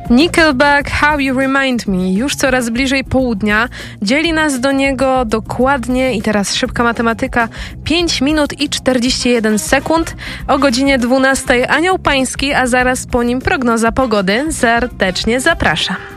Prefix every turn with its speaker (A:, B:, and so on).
A: Nickelback, How You Remind Me, już coraz bliżej południa. Dzieli nas do niego dokładnie, i teraz szybka matematyka, 5 minut i 41 sekund. O godzinie 12 Anioł Pański, a zaraz po nim prognoza pogody. Serdecznie zapraszam.